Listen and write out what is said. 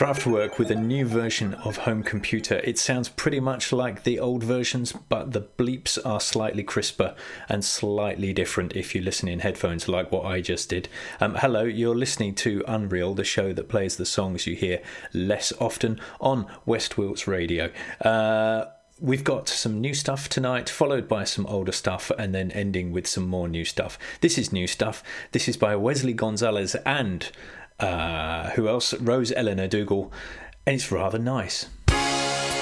Kraftwerk with a new version of Home Computer. It sounds pretty much like the old versions, but the bleeps are slightly crisper and slightly different if you listen in headphones like what I just did. Hello, you're listening to Unreal, the show that plays the songs you hear less often on West Wilts Radio. We've got some new stuff tonight, followed by some older stuff, and then ending with some more new stuff. This is new stuff. This is by Wesley Gonzalez and who else? Rose Eleanor Dougal, and it's rather nice.